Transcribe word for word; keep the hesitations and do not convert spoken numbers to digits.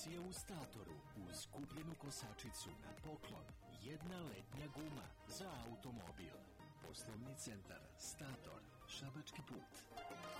Promocije u Statoru uz kupljenu kosačicu na poklon. Jedna letnja guma za automobil. Poslovni centar Stator, Šabački put.